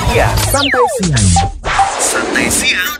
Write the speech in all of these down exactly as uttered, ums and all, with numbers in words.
Ya, santai siang. Santai siang.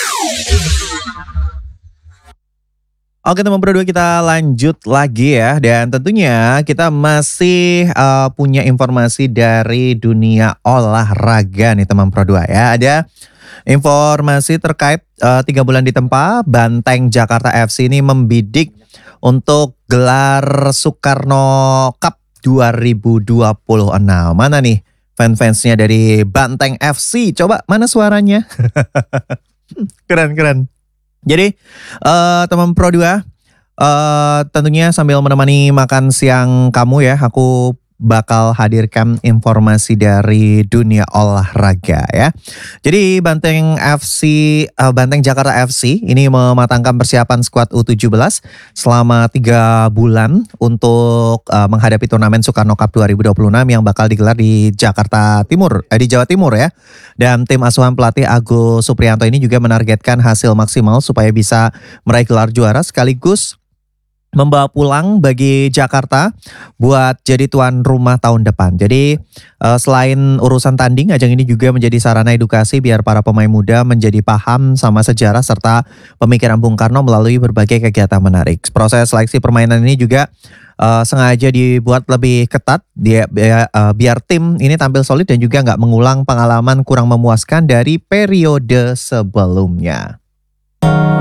Oke teman Pro dua, kita lanjut lagi ya. Dan tentunya kita masih uh, punya informasi dari dunia olahraga nih teman Pro dua ya. Ada informasi terkait uh, tiga bulan ditempa, Banteng Jakarta F C ini membidik untuk gelar Soekarno Cup dua ribu dua puluh enam. Mana nih fans-fansnya dari Banteng F C? Coba mana suaranya? Keren-keren. Jadi uh, teman Pro dua, uh, tentunya sambil menemani makan siang kamu ya, aku bakal hadirkan informasi dari dunia olahraga ya. Jadi Banteng F C, uh, Banteng Jakarta F C ini mematangkan persiapan skuad U tujuh belas selama tiga bulan untuk uh, menghadapi turnamen Soekarno Cup dua ribu dua puluh enam yang bakal digelar di Jakarta Timur, eh, di Jawa Timur ya. Dan tim asuhan pelatih Agus Supriyanto ini juga menargetkan hasil maksimal supaya bisa meraih gelar juara sekaligus membawa pulang bagi Jakarta buat jadi tuan rumah tahun depan. Jadi uh, selain urusan tanding, ajang ini juga menjadi sarana edukasi biar para pemain muda menjadi paham sama sejarah serta pemikiran Bung Karno melalui berbagai kegiatan menarik. Proses seleksi permainan ini juga uh, sengaja dibuat lebih ketat dia, biar, uh, biar tim ini tampil solid dan juga nggak mengulang pengalaman kurang memuaskan dari periode sebelumnya.